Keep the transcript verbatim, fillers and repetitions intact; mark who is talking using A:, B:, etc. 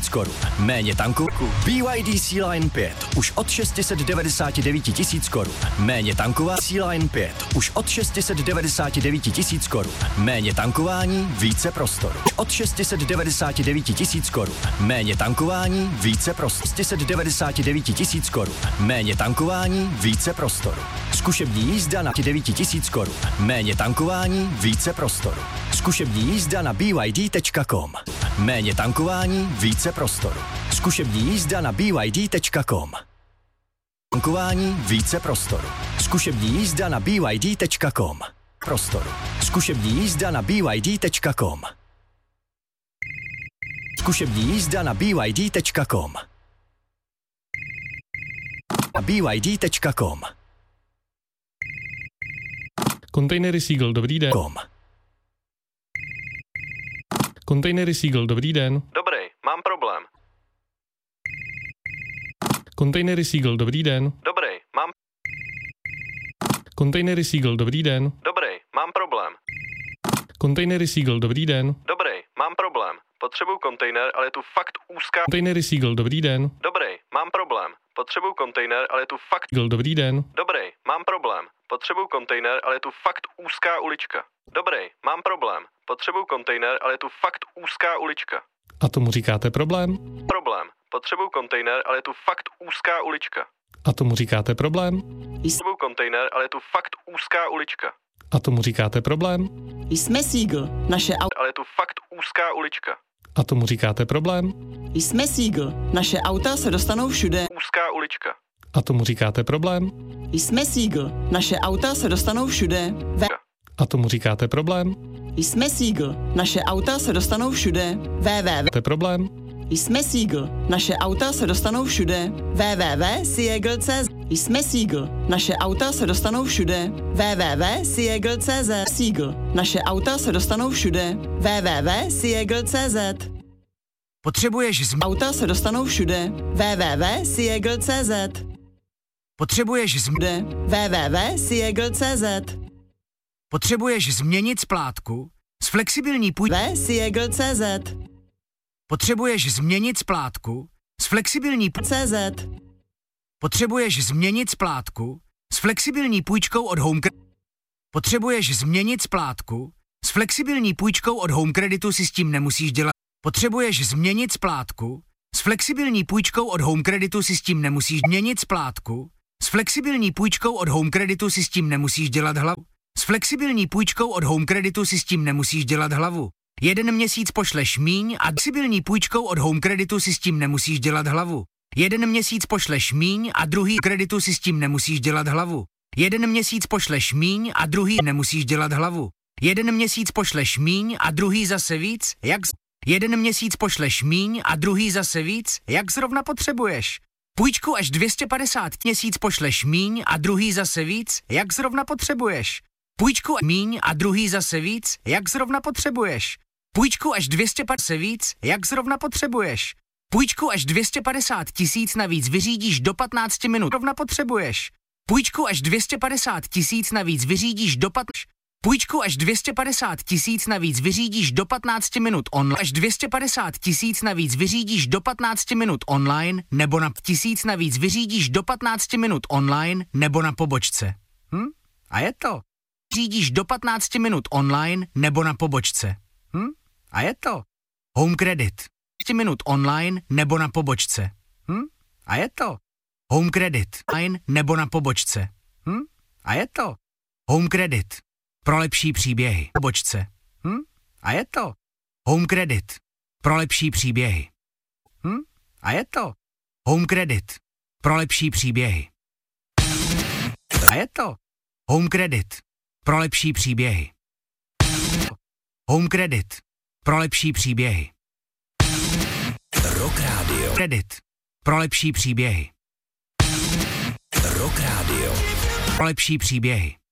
A: tisíc korun. Méně tanku. B Y D C-Line pět už od šest set devadesát devět tisíc korun. Méně tanková C-Line pět už od šest set devadesát devět tisíc korun. Méně tankování, více prostoru. Od šest set devadesát devět tisíc korun. Méně tankování, více prostoru. šest set devadesát devět tisíc korun. Méně tankování, více prostoru. Zkušební jízda na devět tisíc korun. Méně tankování, více prostoru. Zkušební jízda na b y d tečka com. Méně tankování, více prostoru. Zkušební jízda na b y d tečka com. Tankování, více prostoru. Zkušební jízda na b y d tečka com. Prostoru. Zkušební jízda na b y d tečka com. Zkušební jízda na b y d tečka com. b y d tečka com.
B: Kontejnery Seagull, dobrý den.
A: Com.
B: Kontejnery Seagull, dobrý den.
C: Dobrý, mám problém.
B: Kontejnery Seagull, dobrý den.
C: Dobrý, mám...
B: Kontejnery Seagull, dobrý den.
C: Dobrý, mám problém.
B: Kontejnery Seagull, dobrý den.
C: Dobrý, mám problém. Potřebuju kontejner, ale je tu fakt úzká...
B: Kontejnery Seagull, dobrý den.
C: Dobrý, mám problém. Potřebuju kontejner, ale je tu fakt...
B: Seagull, dobrý den.
C: Dobrý, mám problém. Potřebuju kontejner, ale je tu fakt úzká ulička. Dobrý, mám problém. Potřebuju kontejner, ale je tu fakt úzká ulička.
B: A tomu říkáte problém?
C: Problém. Potřebuju kontejner, ale je tu fakt úzká ulička.
B: A tomu říkáte problém?
C: Potřebuju kontejner, ale je tu fakt úzká ulička.
B: A tomu říkáte problém?
D: Jsme Seagull, naše auto...
C: Ale je tu fakt úzká ulička.
B: A tomu říkáte problém?
D: Jsme Seagull, naše auta se dostanou všude.
C: Úzká ulička.
B: A tomu říkáte problém?
D: Jsme Seagull, naše auta se dostanou všude. Ve...
B: A tomu říkáte problém?
D: Jsme Seagull, naše auta se dostanou všude. www.
B: To je problém?
D: Jsme Seagull, naše auta se dostanou všude. www tečka seagull tečka cz. Jsme Seagull, naše auta se dostanou všude. www tečka seagull tečka cz. Seagull, naše auta se dostanou všude. www tečka seagull tečka cz.
E: Potřebuješ zm...
D: Auta se dostanou všude. www tečka seagull tečka cz.
E: Potřebuješ zm...
D: www tečka seagull tečka cz.
E: Potřebuješ změnit splátku s flexibilní půj...
D: seagull tečka cz.
E: Potřebuješ změnit splátku s flexibilní půj...
D: cz.
E: Potřebuješ změnit splátku s flexibilní půjčkou od Home Credit. Potřebuješ změnit splátku s flexibilní půjčkou od Home Creditu, si s tím nemusíš dělat. Potřebuješ změnit splátku s flexibilní půjčkou od Home Creditu, si s tím nemusíš změnit splátku s flexibilní půjčkou od Home Creditu, si s tím nemusíš dělat hlavu. S flexibilní půjčkou od Home Creditu si s tím nemusíš dělat hlavu. Jeden měsíc pošleš míň a flexibilní půjčkou od Home Creditu si s tím nemusíš dělat hlavu. Jeden měsíc pošleš míň a druhý kreditu si s tím nemusíš dělat hlavu. Jeden měsíc pošleš míň a druhý nemusíš dělat hlavu. Jeden měsíc pošleš míň a druhý zase víc, jak z... Jeden měsíc pošleš míň a druhý zase víc, jak zrovna potřebuješ. Půjčku až dvě stě padesát měsíc pošleš míň a druhý zase víc, jak zrovna potřebuješ. Půjčku míň a druhý zase víc, jak zrovna potřebuješ. Půjčku až dvě stě padesát víc, jak zrovna potřebuješ. Půjčku až dvě stě padesát tisíc navíc vyřídíš do patnácti minut, zrovna potřebuješ. Půjčku až dvě stě padesát tisíc navíc vyřídíš do patnácti Půjčku až dvě stě padesát tisíc navíc vyřídíš do patnácti minut online. Až dvě stě padesát tisíc navíc vyřídíš do patnácti minut online nebo na tisíc navíc vyřídíš do patnácti minut online nebo na pobočce. Hm? A je to. Vyřídíš do patnácti minut online nebo na pobočce. Hm? A je to. Home Credit. patnáct minut online nebo na pobočce. Hm? A je to. Home Credit. Online nebo na pobočce. Hm? A je to. Home Credit. Pro lepší příběhy. Pobočce. Hm? A je to. Home Credit. Pro lepší příběhy. Hm? A je to. Home Credit. Pro lepší příběhy. A je to. Home Credit. Pro lepší příběhy. Home Credit. Pro lepší příběhy.
A: Rock Radio.
E: Credit. Pro lepší příběhy.
A: Rock Radio.
E: Pro lepší příběhy.